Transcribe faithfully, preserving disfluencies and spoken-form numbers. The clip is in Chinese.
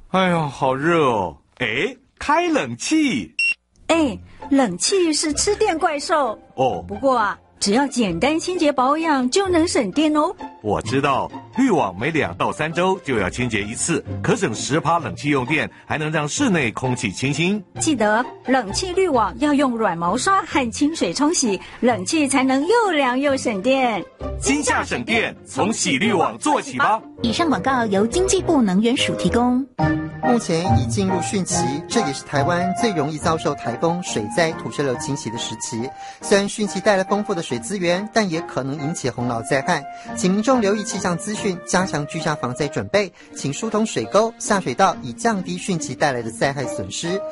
哎呀，好热哦！哎，开冷气。 哎，冷气是吃电怪兽哦。 不过啊，只要简单清洁保养就能省电哦。 我知道，滤网每两到三周就要清洁一次，可省十趴冷气用电，还能让室内空气清新。 记得冷气滤网要用软毛刷和清水冲洗，冷气才能又凉又省电。 今夏省电，从洗滤网做起吧。 以上广告由经济部能源署提供。 目前已进入汛期，这也是台湾最容易遭受台风、水灾、土石流侵袭的时期。虽然汛期带来丰富的水资源，但也可能引起洪涝灾害，请民众留意气象资讯，加强居家防灾准备，请疏通水沟、下水道，以降低汛期带来的灾害损失。